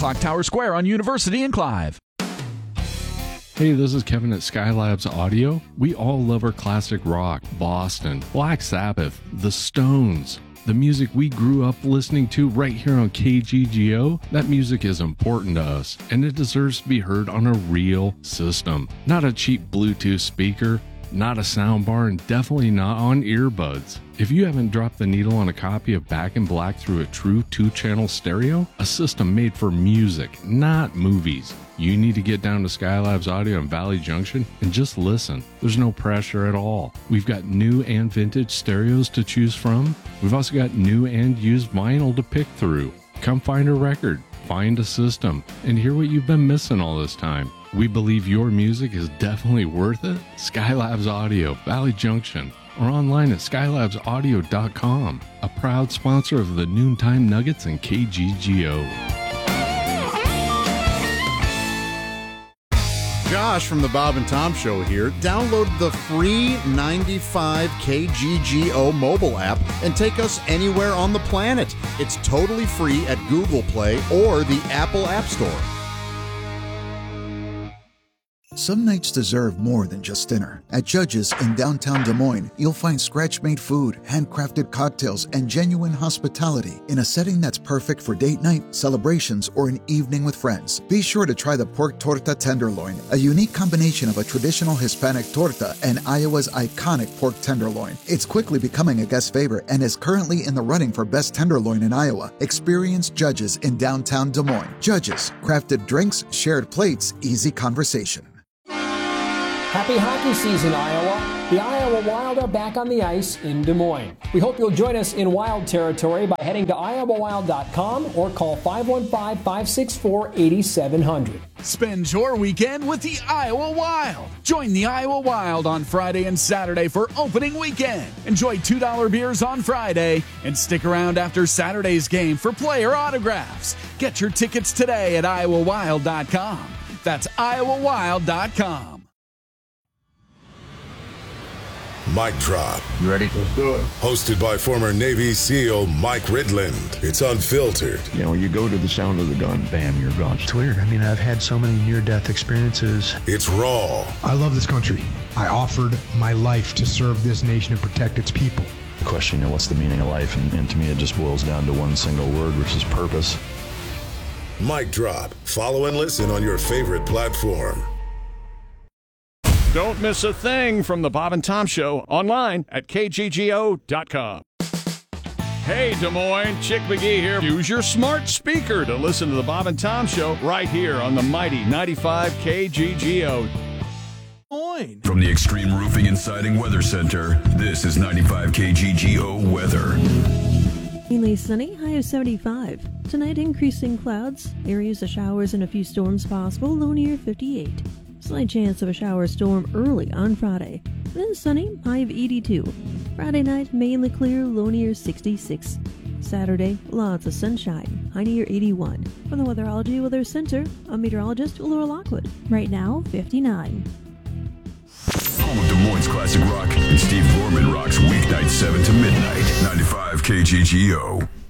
Clock Tower Square on University and Clive. Hey, this is Kevin at Skylabs Audio. We all love our classic rock, Boston, Black Sabbath, The Stones. The music we grew up listening to right here on KGGO, that music is important to us, and it deserves to be heard on a real system. Not a cheap Bluetooth speaker, not a soundbar, and definitely not on earbuds. If you haven't dropped the needle on a copy of Back in Black through a true 2-channel stereo, a system made for music, not movies, you need to get down to Skylabs Audio in Valley Junction and just listen. There's no pressure at all. We've got new and vintage stereos to choose from. We've also got new and used vinyl to pick through. Come find a record, find a system, and hear what you've been missing all this time. We believe your music is definitely worth it. Skylabs Audio, Valley Junction, or online at skylabsaudio.com, a proud sponsor of the Noontime Nuggets and KGGO. Josh from the Bob and Tom Show here. Download the free 95 KGGO mobile app and take us anywhere on the planet. It's totally free at Google Play or the Apple App Store. Some nights deserve more than just dinner. At Judge's in downtown Des Moines, you'll find scratch-made food, handcrafted cocktails, and genuine hospitality in a setting that's perfect for date night, celebrations, or an evening with friends. Be sure to try the pork torta tenderloin, a unique combination of a traditional Hispanic torta and Iowa's iconic pork tenderloin. It's quickly becoming a guest favorite and is currently in the running for best tenderloin in Iowa. Experience Judge's in downtown Des Moines. Judge's, crafted drinks, shared plates, easy conversation. Happy hockey season, Iowa. The Iowa Wild are back on the ice in Des Moines. We hope you'll join us in Wild territory by heading to iowawild.com or call 515-564-8700. Spend your weekend with the Iowa Wild. Join the Iowa Wild on Friday and Saturday for opening weekend. Enjoy $2 beers on Friday and stick around after Saturday's game for player autographs. Get your tickets today at iowawild.com. That's iowawild.com. Mic Drop. You ready? Let's do it. Hosted by former Navy SEAL Mike Ridland. It's unfiltered. You know, you go to the sound of the gun, bam, you're gone. It's weird. I mean, I've had so many near-death experiences. It's raw. I love this country. I offered my life to serve this nation and protect its people. The question, you know, what's the meaning of life? And to me, it just boils down to one single word, which is purpose. Mic Drop. Follow and listen on your favorite platform. Don't miss a thing from the Bob and Tom Show online at kggo.com. Hey, Des Moines, Chick McGee here. Use your smart speaker to listen to the Bob and Tom Show right here on the mighty 95 KGGO. From the Extreme Roofing and Siding Weather Center, this is 95 KGGO weather. Mainly sunny, high of 75. Tonight, increasing clouds, areas of showers and a few storms possible, low near 58. Slight chance of a shower storm early on Friday. Then sunny, high of 82. Friday night, mainly clear, low near 66. Saturday, lots of sunshine, high near 81. From the Weatherology Weather Center, I'm meteorologist Laura Lockwood. Right now, 59. Home of Des Moines classic rock, and Steve Gorman rocks weeknights 7 to midnight. 95 KGGO.